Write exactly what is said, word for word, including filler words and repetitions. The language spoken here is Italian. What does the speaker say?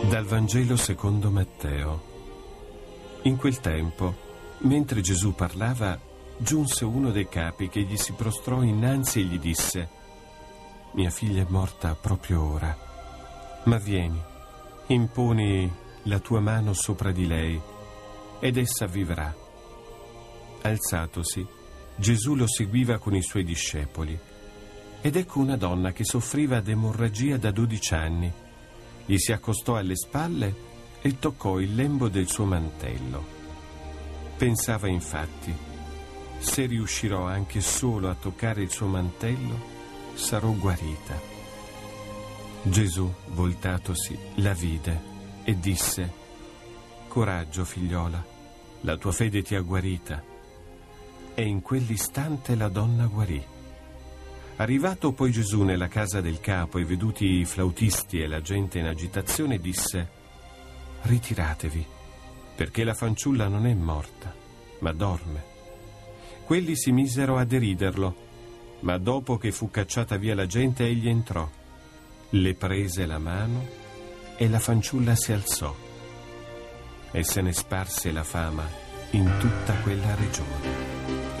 Dal Vangelo secondo Matteo. In quel tempo, mentre Gesù parlava, giunse uno dei capi che gli si prostrò innanzi e gli disse: «Mia figlia è morta proprio ora, ma vieni, imponi la tua mano sopra di lei ed essa vivrà». Alzatosi, Gesù lo seguiva con i suoi discepoli, ed ecco una donna che soffriva d'emorragia da dodici anni. Gli si accostò alle spalle e toccò il lembo del suo mantello. Pensava infatti: se riuscirò anche solo a toccare il suo mantello, sarò guarita. Gesù, voltatosi, la vide e disse: «Coraggio, figliola, la tua fede ti ha guarita». E in quell'istante la donna guarì. Arrivato poi Gesù nella casa del capo e veduti i flautisti e la gente in agitazione, disse: «Ritiratevi, perché la fanciulla non è morta, ma dorme». Quelli si misero a deriderlo, ma dopo che fu cacciata via la gente, egli entrò, le prese la mano e la fanciulla si alzò, e se ne sparse la fama in tutta quella regione.